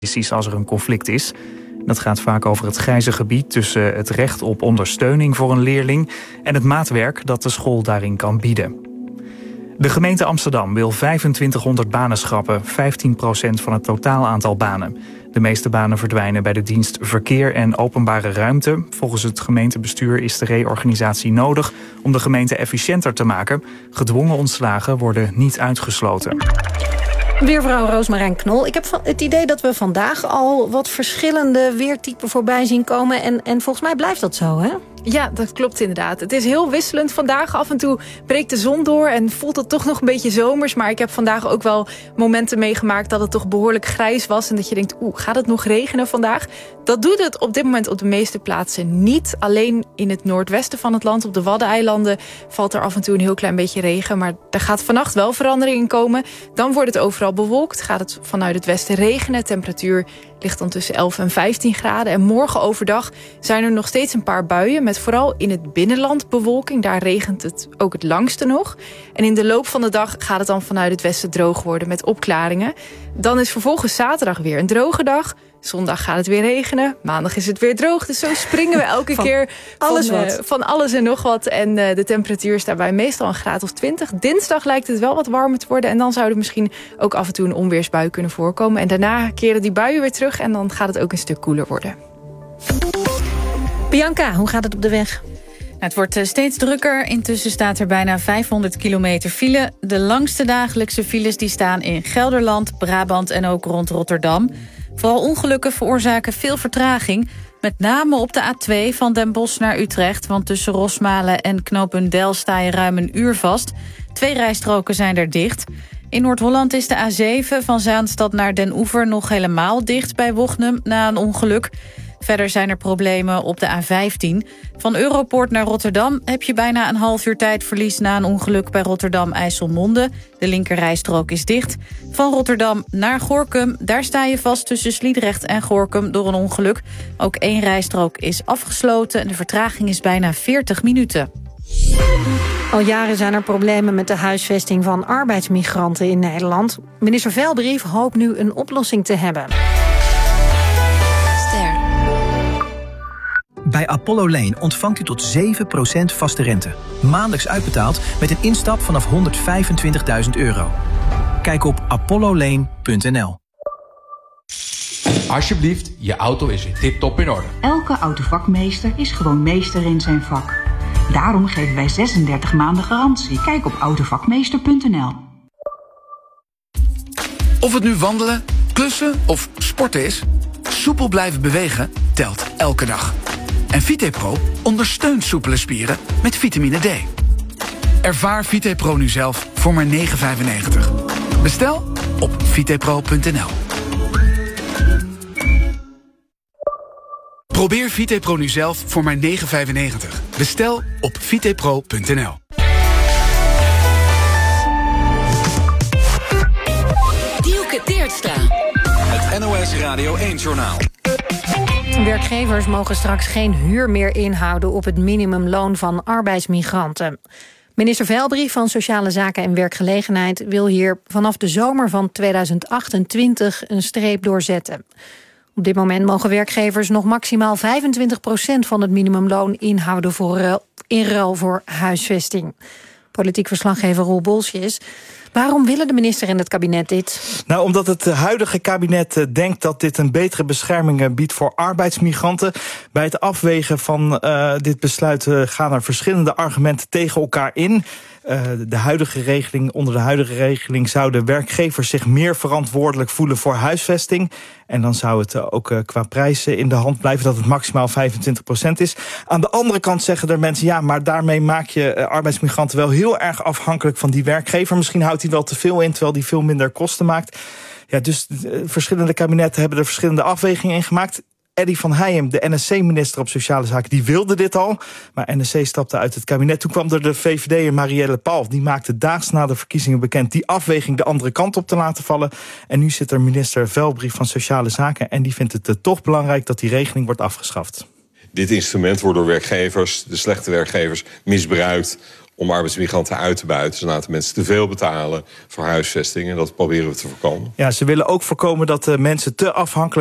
als er een conflict is. Dat gaat vaak over het grijze gebied tussen het recht op ondersteuning voor een leerling en het maatwerk dat de school daarin kan bieden. De gemeente Amsterdam wil 2500 banen schrappen, 15% van het totaal aantal banen. De meeste banen verdwijnen bij de dienst Verkeer en Openbare Ruimte. Volgens het gemeentebestuur is de reorganisatie nodig om de gemeente efficiënter te maken. Gedwongen ontslagen worden niet uitgesloten. Weervrouw Roosmarijn Knol. Ik heb het idee dat we vandaag al wat verschillende weertypen voorbij zien komen. En volgens mij blijft dat zo, hè? Ja, dat klopt inderdaad. Het is heel wisselend vandaag. Af en toe breekt de zon door en voelt het toch nog een beetje zomers. Maar ik heb vandaag ook wel momenten meegemaakt dat het toch behoorlijk grijs was. En dat je denkt, gaat het nog regenen vandaag? Dat doet het op dit moment op de meeste plaatsen niet. Alleen in het noordwesten van het land, op de Waddeneilanden, valt er af en toe een heel klein beetje regen. Maar er gaat vannacht wel verandering in komen. Dan wordt het overal bewolkt. Gaat het vanuit het westen regenen. De temperatuur ligt dan tussen 11 en 15 graden. En morgen overdag zijn er nog steeds een paar buien, met vooral in het binnenland bewolking. Daar regent het ook het langste nog. En in de loop van de dag gaat het dan vanuit het westen droog worden met opklaringen. Dan is vervolgens zaterdag weer een droge dag. Zondag gaat het weer regenen. Maandag is het weer droog. Dus zo springen we elke keer van alles en nog wat. En de temperatuur is daarbij meestal een graad of 20. Dinsdag lijkt het wel wat warmer te worden. En dan zou er misschien ook af en toe een onweersbui kunnen voorkomen. En daarna keren die buien weer terug. En dan gaat het ook een stuk koeler worden. Bianca, hoe gaat het op de weg? Het wordt steeds drukker. Intussen staat er bijna 500 kilometer file. De langste dagelijkse files die staan in Gelderland, Brabant en ook rond Rotterdam. Vooral ongelukken veroorzaken veel vertraging. Met name op de A2 van Den Bosch naar Utrecht. Want tussen Rosmalen en knooppunt Del sta je ruim een uur vast. 2 rijstroken zijn er dicht. In Noord-Holland is de A7 van Zaanstad naar Den Oever nog helemaal dicht bij Wognum na een ongeluk. Verder zijn er problemen op de A15. Van Europoort naar Rotterdam heb je bijna een half uur tijdverlies na een ongeluk bij Rotterdam-IJsselmonde. De linkerrijstrook is dicht. Van Rotterdam naar Gorinchem, daar sta je vast tussen Sliedrecht en Gorinchem door een ongeluk. Ook 1 rijstrook is afgesloten en de vertraging is bijna 40 minuten. Al jaren zijn er problemen met de huisvesting van arbeidsmigranten in Nederland. Minister Velbrief hoopt nu een oplossing te hebben. Bij Apollo Lane ontvangt u tot 7% vaste rente. Maandelijks uitbetaald met een instap vanaf €125.000. Kijk op apollolane.nl. Alsjeblieft, je auto is weer tip-top in orde. Elke autovakmeester is gewoon meester in zijn vak. Daarom geven wij 36 maanden garantie. Kijk op autovakmeester.nl. Of het nu wandelen, klussen of sporten is, soepel blijven bewegen telt elke dag. En VitePro ondersteunt soepele spieren met vitamine D. Ervaar VitePro nu zelf voor maar €9,95. Bestel op vitepro.nl. Probeer VitePro nu zelf voor maar €9,95. Bestel op vitepro.nl. Dielke Teertstra. Het NOS Radio 1-journaal. Werkgevers mogen straks geen huur meer inhouden op het minimumloon van arbeidsmigranten. Minister Velbrief van Sociale Zaken en Werkgelegenheid wil hier vanaf de zomer van 2028 een streep doorzetten. Op dit moment mogen werkgevers nog maximaal 25% van het minimumloon inhouden in ruil voor huisvesting. Politiek verslaggever Roel Bolsjes. Waarom willen de minister en het kabinet dit? Nou, omdat het huidige kabinet denkt dat dit een betere bescherming biedt voor arbeidsmigranten. Bij het afwegen van dit besluit gaan er verschillende argumenten tegen elkaar in. Onder de huidige regeling zouden werkgevers zich meer verantwoordelijk voelen voor huisvesting. En dan zou het ook qua prijzen in de hand blijven dat het maximaal 25% is. Aan de andere kant zeggen er mensen, ja, maar daarmee maak je arbeidsmigranten wel heel erg afhankelijk van die werkgever. Misschien houdt hij wel te veel in, terwijl die veel minder kosten maakt. Ja, dus verschillende kabinetten hebben er verschillende afwegingen in gemaakt. Eddy van Heijem, de NSC-minister op Sociale Zaken, die wilde dit al. Maar NSC stapte uit het kabinet. Toen kwam er de VVD'er Marielle Paal. Die maakte daags na de verkiezingen bekend die afweging de andere kant op te laten vallen. En nu zit er minister Velbrief van Sociale Zaken. En die vindt het toch belangrijk dat die regeling wordt afgeschaft. Dit instrument wordt door werkgevers, de slechte werkgevers, misbruikt om arbeidsmigranten uit te buiten. Ze laten mensen te veel betalen voor huisvesting. En dat proberen we te voorkomen. Ja, ze willen ook voorkomen dat mensen te afhankelijk